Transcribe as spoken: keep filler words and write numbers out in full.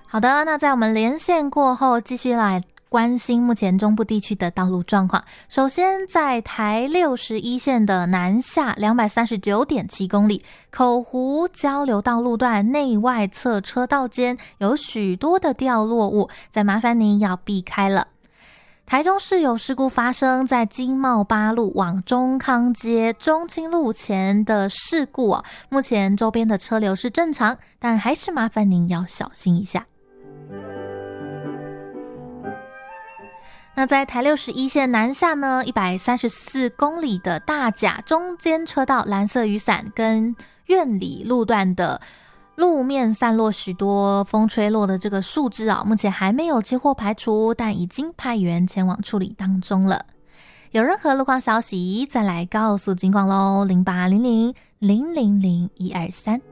好的，那在我们连线过后，继续来关心目前中部地区的道路状况。首先在台六十一线的南下 两百三十九点七公里，口湖交流道路段内外侧车道间有许多的掉落物，再麻烦您要避开了。台中市有事故发生在金茂八路往中康街中清路前的事故哦，目前周边的车流是正常，但还是麻烦您要小心一下。那在台六十一线南下呢，一百三十四公里的大甲中间车道蓝色雨伞跟苑里路段的路面散落许多风吹落的这个树枝啊，目前还没有接获排除，但已经派员前往处理当中了。有任何路况消息再来告诉警广咯，零八零零零零零一二三。